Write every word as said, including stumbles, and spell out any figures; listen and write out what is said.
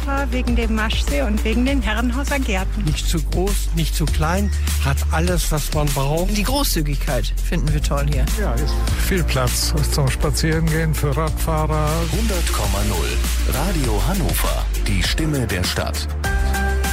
extra wegen dem Maschsee und wegen den Herrenhauser Gärten. Nicht zu groß, nicht zu klein, hat alles, was man braucht. Die Großzügigkeit finden wir toll hier. Ja, ist viel Platz zum Spazierengehen für Radfahrer. hundert Komma null Radio Hannover, die Stimme der Stadt.